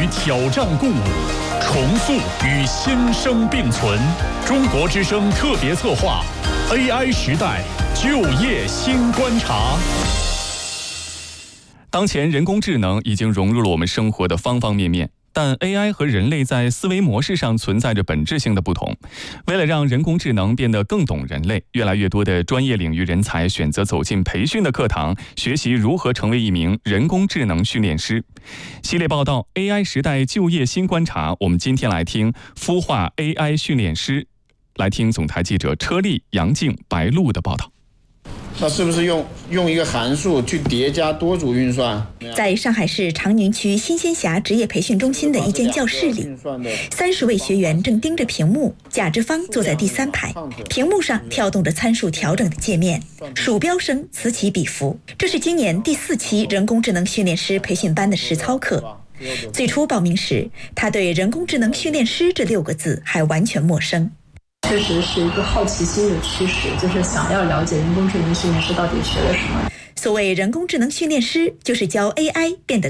挑战共舞，重塑与新生并存。中国之声特别策划 AI 时代就业新观察。当前人工智能已经融入了我们生活的方方面面，但 AI 和人类在思维模式上存在着本质性的不同。为了让人工智能变得更懂人类，越来越多的专业领域人才选择走进培训的课堂，学习如何成为一名人工智能训练师。系列报道 AI 时代就业新观察，我们今天来听孵化 AI 训练师，来听总台记者车丽、杨静、白露的报道。 那是不是用一个函数去叠加多组运算？ 在上海市长宁区新仙峡职业培训中心的一间教室里，30位学员正盯着屏幕，贾志芳坐在第3排，屏幕上跳动着参数调整的界面，鼠标声此起彼伏。这是今年第4期人工智能训练师培训班的实操课。最初报名时，他对人工智能训练师这6个字还完全陌生。 确实是一个好奇心的驱使，就是想要了解人工智能训练师到底学了什么。 所谓人工智能训练师，就是教 AI 变得